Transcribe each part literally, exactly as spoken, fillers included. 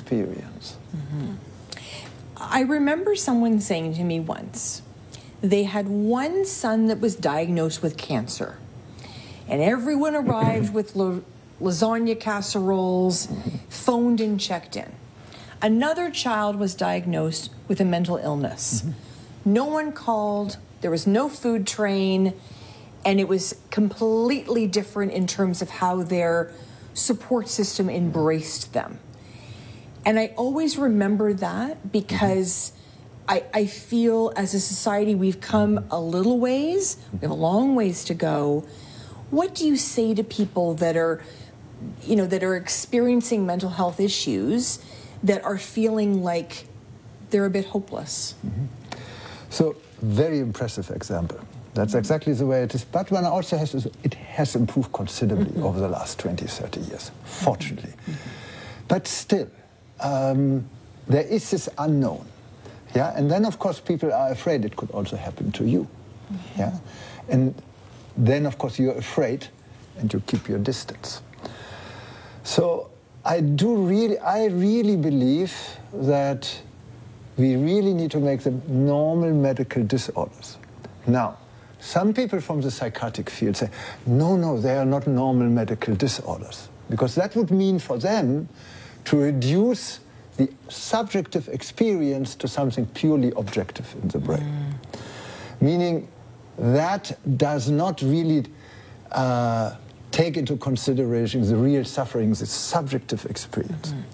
experience. Mm-hmm. I remember someone saying to me once, they had one son that was diagnosed with cancer, and everyone arrived with la- lasagna casseroles, phoned and checked in. Another child was diagnosed with a mental illness. Mm-hmm. No one called, there was no food train, and it was completely different in terms of how their support system embraced them. And I always remember that because I, I feel as a society we've come a little ways, we have a long ways to go. What do you say to people that are, you know, that are experiencing mental health issues that are feeling like they're a bit hopeless? Mm-hmm. So, very impressive example. That's exactly the way it is. But one also has to, it has improved considerably mm-hmm. over the last twenty, thirty years, fortunately. Mm-hmm. But still, um, there is this unknown. Yeah, and then of course people are afraid it could also happen to you. Mm-hmm. Yeah, and then of course you're afraid, and you keep your distance. So I do really, I really believe that we really need to make them normal medical disorders. Now, some people from the psychiatric field say, no, no, they are not normal medical disorders, because that would mean for them to reduce the subjective experience to something purely objective in the brain. Mm. Meaning that does not really uh, take into consideration the real suffering, the subjective experience. Mm.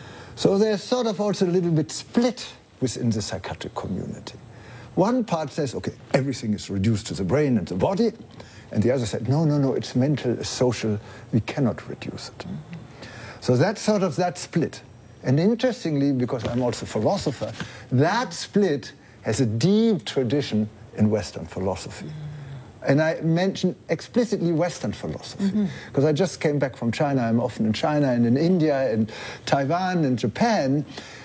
So there's sort of also a little bit split within the psychiatric community. One part says, okay, everything is reduced to the brain and the body, and the other said, no, no, no, it's mental, it's social, we cannot reduce it. Mm-hmm. So that's sort of that split. And interestingly, because I'm also a philosopher, that split has a deep tradition in Western philosophy. Mm-hmm. And I mention explicitly Western philosophy, because mm-hmm. I just came back from China. I'm often in China and in India and Taiwan and Japan.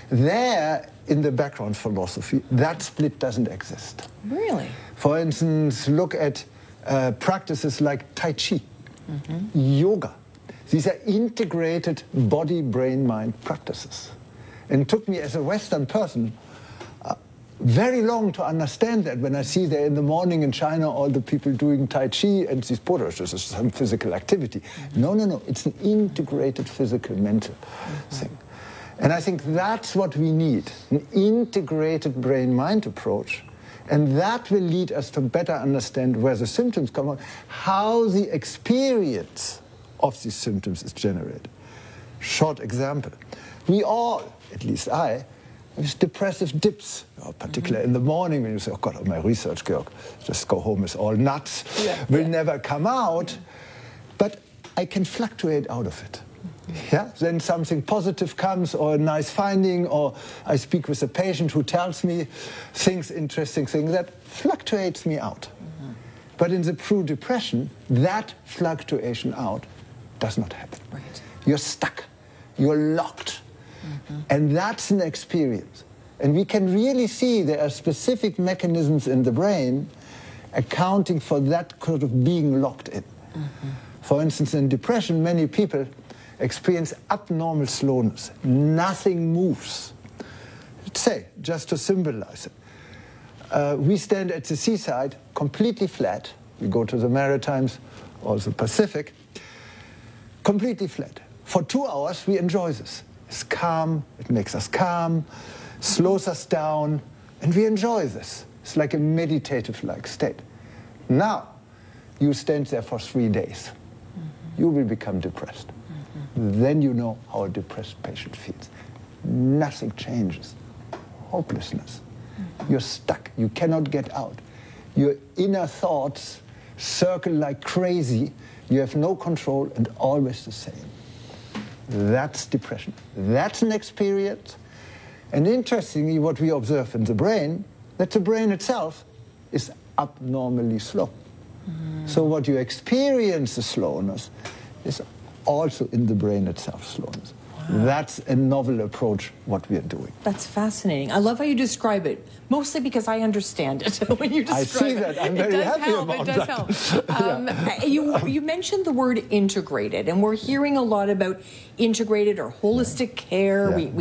There, in the background philosophy, that split doesn't exist. Really? For instance, look at uh, practices like Tai Chi, mm-hmm. yoga. These are integrated body, brain, mind practices. And it took me as a Western person uh, very long to understand that when I see there in the morning in China all the people doing Tai Chi and these postures, this is some physical activity. Mm-hmm. No, no, no, it's an integrated physical, mental mm-hmm. thing. And I think that's what we need, an integrated brain-mind approach. And that will lead us to better understand where the symptoms come from, how the experience of these symptoms is generated. Short example. We all, at least I, have depressive dips, particularly mm-hmm. in the morning when you say, oh God, my research, Georg, just go home, it's all nuts, yeah, will yeah. never come out. Yeah. But I can fluctuate out of it. Mm-hmm. Yeah? Then something positive comes, or a nice finding, or I speak with a patient who tells me things, interesting things, that fluctuates me out. Mm-hmm. But in the true depression, that fluctuation out does not happen. Right. You're stuck. You're locked. Mm-hmm. And that's an experience. And we can really see there are specific mechanisms in the brain accounting for that sort of being locked in. Mm-hmm. For instance, in depression, many people experience abnormal slowness. Nothing moves. Let's say, just to symbolize it, uh, we stand at the seaside completely flat. We go to the Maritimes or the Pacific, completely flat. For two hours, we enjoy this. It's calm, it makes us calm, slows us down, and we enjoy this. It's like a meditative-like state. Now, you stand there for three days. Mm-hmm. You will become depressed. Mm-hmm. Then you know how a depressed patient feels. Nothing changes. Hopelessness. Mm-hmm. You're stuck. You cannot get out. Your inner thoughts circle like crazy. You have no control and always the same. That's depression. That's an experience. And interestingly, what we observe in the brain, that the brain itself is abnormally slow. Mm. So what you experience, the slowness, is also in the brain itself, slowness. Wow. That's a novel approach, what we are doing. That's fascinating. I love how you describe it, mostly because I understand it when you describe it. I see that. I'm very happy help. about that. It does help. Um, yeah. you, you mentioned the word integrated, and we're hearing a lot about integrated or holistic care. Yeah. We,